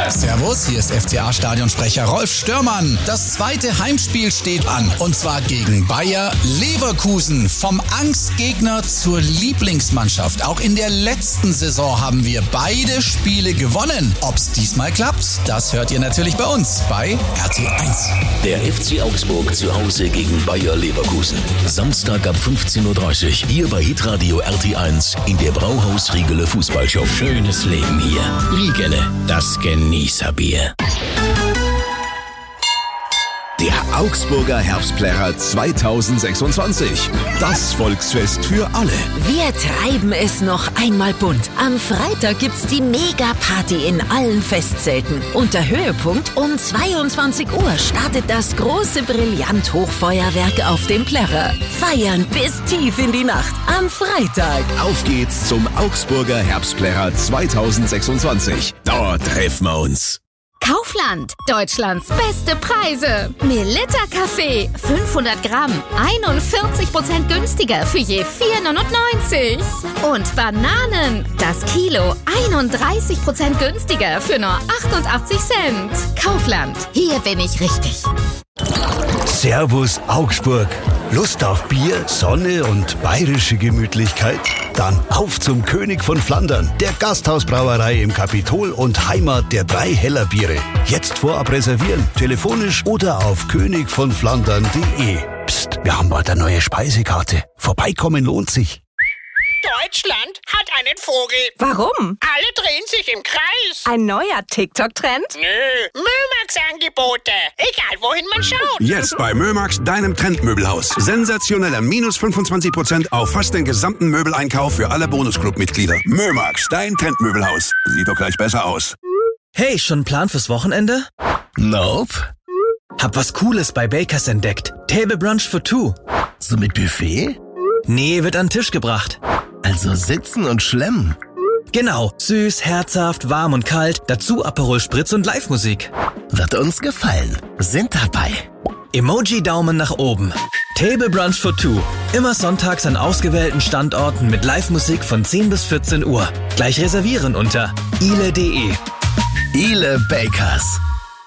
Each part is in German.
Servus, hier ist FCA-Stadionsprecher Rolf Störmann. Das zweite Heimspiel steht an, und zwar gegen Bayer Leverkusen. Vom Angstgegner zur Lieblingsmannschaft. Auch in der letzten Saison haben wir beide Spiele gewonnen. Ob's diesmal klappt, das hört ihr natürlich bei uns bei RT1. Der FC Augsburg zu Hause gegen Bayer Leverkusen. Samstag ab 15.30 Uhr hier bei Hitradio RT1 in der Brauhaus Riegele Fußballshow. Schönes Leben hier. Riegele, das Genießerbier. Der Augsburger Herbstplärrer 2026. Das Volksfest für alle. Wir treiben es noch einmal bunt. Am Freitag gibt's die Mega-Party in allen Festzelten. Und der Höhepunkt: um 22 Uhr startet das große Brillant-Hochfeuerwerk auf dem Plärrer. Feiern bis tief in die Nacht am Freitag. Auf geht's zum Augsburger Herbstplärrer 2026. Dort treffen wir uns. Kaufland, Deutschlands beste Preise. Melitta Kaffee, 500 Gramm, 41% günstiger für je 4,99. Und Bananen, das Kilo, 31% günstiger für nur 88 Cent. Kaufland, hier bin ich richtig. Servus Augsburg. Lust auf Bier, Sonne und bayerische Gemütlichkeit? Dann auf zum König von Flandern, der Gasthausbrauerei im Kapitol und Heimat der 3 Heller Biere. Jetzt vorab reservieren, telefonisch oder auf königvonflandern.de. Psst, wir haben bald eine neue Speisekarte. Vorbeikommen lohnt sich. Deutschland hat einen Vogel. Warum? Alle drehen sich im Kreis. Ein neuer TikTok-Trend? Nö, Mömax-Angebote. Egal, wohin man schaut. Jetzt bei Mömax, deinem Trendmöbelhaus. Sensationeller minus 25% auf fast den gesamten Möbeleinkauf für alle Bonusclub-Mitglieder. Mömax, dein Trendmöbelhaus. Sieht doch gleich besser aus. Hey, schon ein Plan fürs Wochenende? Nope. Hab was Cooles bei Bakers entdeckt. Table Brunch for two. So mit Buffet? Nee, wird an den Tisch gebracht. Also sitzen und schlemmen. Genau, süß, herzhaft, warm und kalt, dazu Aperol Spritz und Live-Musik. Wird uns gefallen. Sind dabei. Emoji-Daumen nach oben. Table Brunch for two. Immer sonntags an ausgewählten Standorten mit Live-Musik von 10 bis 14 Uhr. Gleich reservieren unter ile.de. Ile Bakers.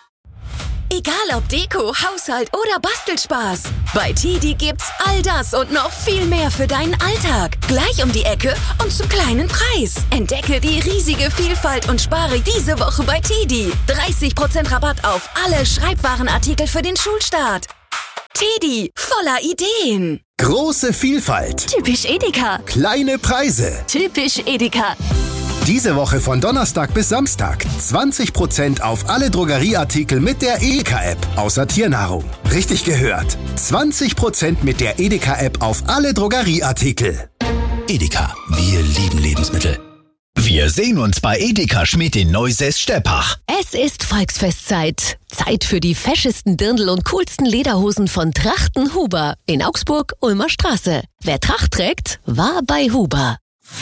Egal ob Deko, Haushalt oder Bastelspaß. Bei TiDi gibt's all das und noch viel mehr für deinen Alltag. Gleich um die Ecke und zum kleinen Preis. Entdecke die riesige Vielfalt und spare diese Woche bei TiDi. 30% Rabatt auf alle Schreibwarenartikel für den Schulstart. TiDi, voller Ideen. Große Vielfalt. Typisch Edeka. Kleine Preise. Typisch Edeka. Diese Woche von Donnerstag bis Samstag 20% auf alle Drogerieartikel mit der Edeka-App, außer Tiernahrung. Richtig gehört. 20% mit der Edeka-App auf alle Drogerieartikel. Edeka, wir lieben Lebensmittel. Wir sehen uns bei Edeka Schmidt in Neusäß-Steppach. Es ist Volksfestzeit. Zeit für die feschesten Dirndl und coolsten Lederhosen von Trachten Huber in Augsburg, Ulmer Straße. Wer Tracht trägt, war bei Huber.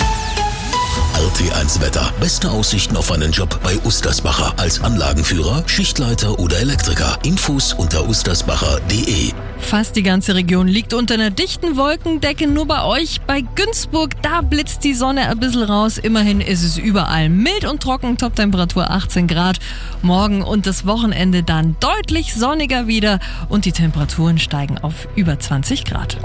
RT1 Wetter. Beste Aussichten auf einen Job bei Ustersbacher. Als Anlagenführer, Schichtleiter oder Elektriker. Infos unter ustersbacher.de. Fast die ganze Region liegt unter einer dichten Wolkendecke. Nur bei euch, bei Günzburg, da blitzt die Sonne ein bisschen raus. Immerhin ist es überall mild und trocken. Toptemperatur 18 Grad. Morgen und das Wochenende dann deutlich sonniger wieder. Und die Temperaturen steigen auf über 20 Grad.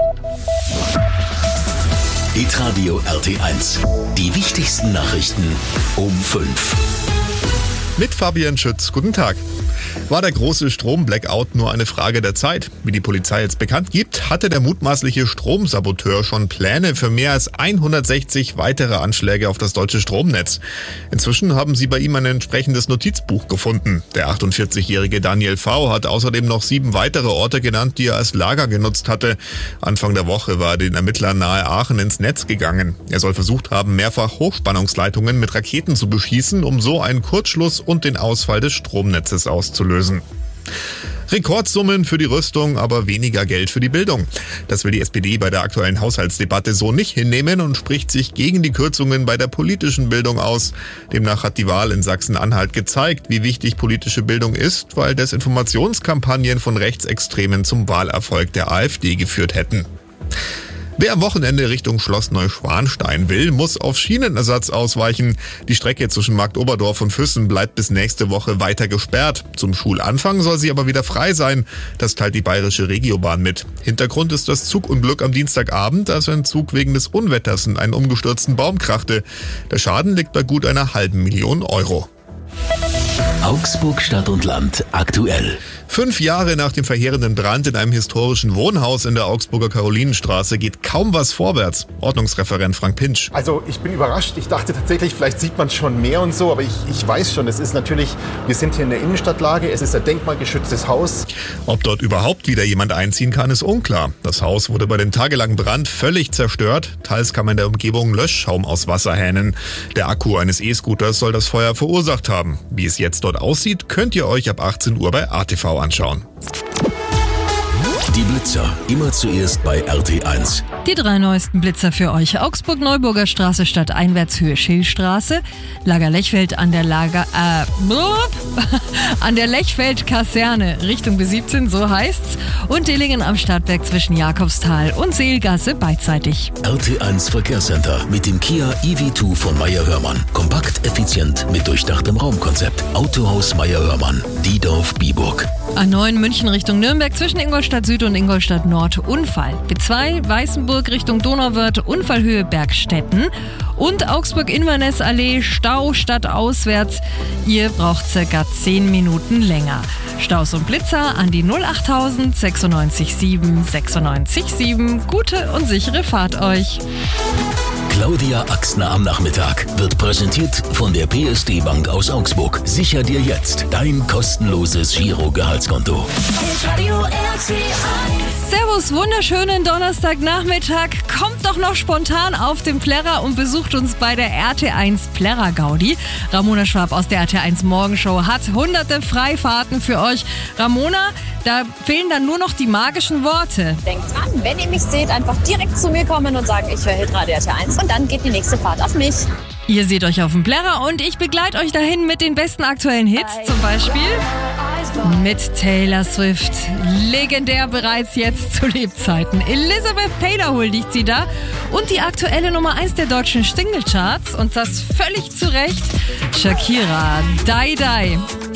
Hitradio RT1. Die wichtigsten Nachrichten um 5. Mit Fabian Schütz. Guten Tag. War der große Strom-Blackout nur eine Frage der Zeit? Wie die Polizei jetzt bekannt gibt, hatte der mutmaßliche Stromsaboteur schon Pläne für mehr als 160 weitere Anschläge auf das deutsche Stromnetz. Inzwischen haben sie bei ihm ein entsprechendes Notizbuch gefunden. Der 48-jährige Daniel V. hat außerdem noch 7 weitere Orte genannt, die er als Lager genutzt hatte. Anfang der Woche war er den Ermittlern nahe Aachen ins Netz gegangen. Er soll versucht haben, mehrfach Hochspannungsleitungen mit Raketen zu beschießen, um so einen Kurzschluss und den Ausfall des Stromnetzes auszulösen. Rekordsummen für die Rüstung, aber weniger Geld für die Bildung. Das will die SPD bei der aktuellen Haushaltsdebatte so nicht hinnehmen und spricht sich gegen die Kürzungen bei der politischen Bildung aus. Demnach hat die Wahl in Sachsen-Anhalt gezeigt, wie wichtig politische Bildung ist, weil Desinformationskampagnen von Rechtsextremen zum Wahlerfolg der AfD geführt hätten. Wer am Wochenende Richtung Schloss Neuschwanstein will, muss auf Schienenersatz ausweichen. Die Strecke zwischen Marktoberdorf und Füssen bleibt bis nächste Woche weiter gesperrt. Zum Schulanfang soll sie aber wieder frei sein. Das teilt die bayerische Regiobahn mit. Hintergrund ist das Zugunglück am Dienstagabend, als ein Zug wegen des Unwetters in einen umgestürzten Baum krachte. Der Schaden liegt bei gut einer €500.000. Augsburg Stadt und Land aktuell. 5 Jahre nach dem verheerenden Brand in einem historischen Wohnhaus in der Augsburger Karolinenstraße geht kaum was vorwärts. Ordnungsreferent Frank Pintsch. Also ich bin überrascht. Ich dachte tatsächlich, vielleicht sieht man schon mehr und so, aber ich weiß schon, es ist natürlich, wir sind hier in der Innenstadtlage, es ist ein denkmalgeschütztes Haus. Ob dort überhaupt wieder jemand einziehen kann, ist unklar. Das Haus wurde bei dem tagelangen Brand völlig zerstört. Teils kam in der Umgebung Löschschaum aus Wasserhähnen. Der Akku eines E-Scooters soll das Feuer verursacht haben. Wie es jetzt dort aussieht, könnt ihr euch ab 18 Uhr bei ATV anschauen. Die Blitzer, immer zuerst bei RT1. Die 3 neuesten Blitzer für euch. Augsburg-Neuburger Straße statt Einwärtshöhe Schillstraße, Lager-Lechfeld an der an der Lechfeld-Kaserne Richtung B17, so heißt's. Und Dillingen am Stadtwerk zwischen Jakobsthal und Seelgasse beidseitig. RT1 Verkehrscenter mit dem Kia EV2 von Meyer-Hörmann. Kompakt, effizient mit durchdachtem Raumkonzept. Autohaus Meyer-Hörmann, Diedorf-Biburg. A9 München Richtung Nürnberg zwischen Ingolstadt Süd und Ingolstadt Nord Unfall. B2 Weißenburg Richtung Donauwörth Unfallhöhe Bergstetten. Und Augsburg-Inverness-Allee Stau stadtauswärts. Ihr braucht ca. 10 Minuten länger. Staus und Blitzer an die 08000 96 7 96 7. Gute und sichere Fahrt euch. Claudia Axner am Nachmittag wird präsentiert von der PSD Bank aus Augsburg. Sicher dir jetzt dein kostenloses Giro-Gehaltskonto. Servus, wunderschönen Donnerstagnachmittag. Kommt doch noch spontan auf den Plärrer und besucht uns bei der RT1 Plärrer Gaudi. Ramona Schwab aus der RT1 Morgenshow hat hunderte Freifahrten für euch. Ramona, da fehlen dann nur noch die magischen Worte. Denkt dran, wenn ihr mich seht, einfach direkt zu mir kommen und sagen, ich höre Hitradio RT1 und dann geht die nächste Fahrt auf mich. Ihr seht euch auf dem Plärrer und ich begleite euch dahin mit den besten aktuellen Hits, zum Beispiel mit Taylor Swift. Legendär bereits jetzt zu Lebzeiten. Elizabeth Taylor huldigt sie da und die aktuelle Nummer 1 der deutschen Singlecharts und das völlig zu Recht. Shakira, Die Die.